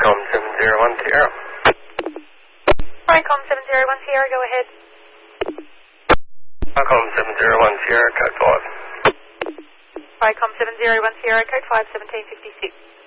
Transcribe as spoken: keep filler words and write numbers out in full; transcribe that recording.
Vicom seven zero one Sierra. Vicom seven zero one Sierra, go ahead. Vicom seven zero one Sierra, code five. Vicom seven zero one Sierra, code five, seventeen fifty-six.